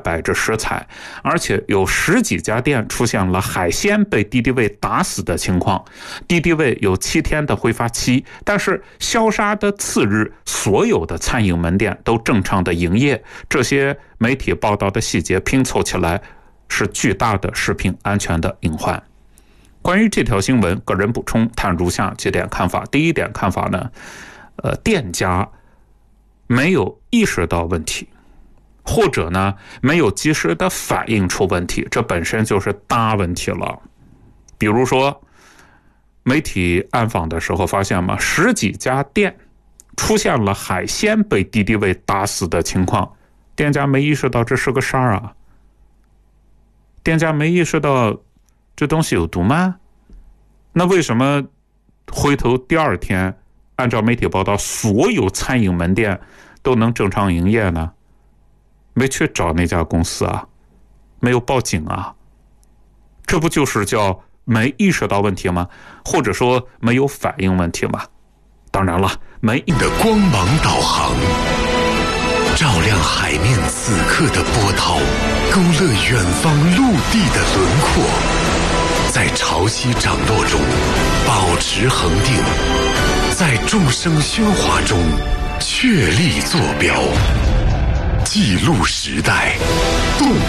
摆着食材，而且有10几家店出现了海鲜被敌敌畏打死的情况。敌敌畏有7天的挥发期，但是消杀的次日，所有的餐饮门店都正常的营业。这些媒体报道的细节拼凑起来，是巨大的食品安全的隐患。关于这条新闻，个人补充谈如下几点看法。第一点看法呢，店家没有意识到问题，或者呢没有及时的反映出问题，这本身就是大问题了。比如说媒体暗访的时候发现嘛，10几家店出现了海鲜被敌敌畏打死的情况，店家没意识到这是个事儿啊，店家没意识到这东西有毒吗？那为什么回头第2天按照媒体报道所有餐饮门店都能正常营业呢？没去找那家公司啊，没有报警啊，这不就是叫没意识到问题吗？或者说没有反应问题吗？当然了，没的光芒导航照亮海面此刻的波涛，勾勒远方陆地的轮廓，在潮汐涨落中保持恒定，在众生喧哗中确立坐标，记录时代，动